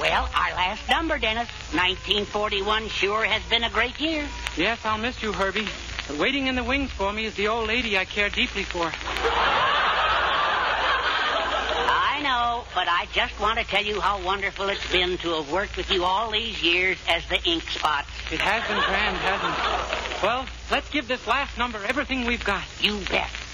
Well, our last number, Dennis. 1941 sure has been a great year. Yes, I'll miss you, Herbie. But waiting in the wings for me is the old lady I care deeply for. I know, but I just want to tell you how wonderful it's been to have worked with you all these years as the ink spots. It has been grand, hasn't it? Well, let's give this last number everything we've got. You bet.